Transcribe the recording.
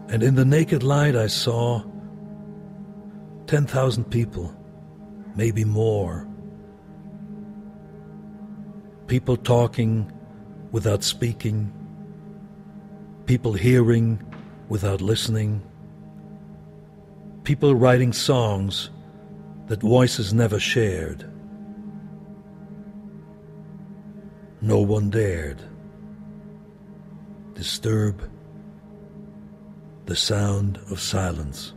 And in the naked light I saw 10,000 people, maybe more. People talking without speaking, people hearing without listening, people writing songs that voices never shared. No one dared disturb the sound of silence.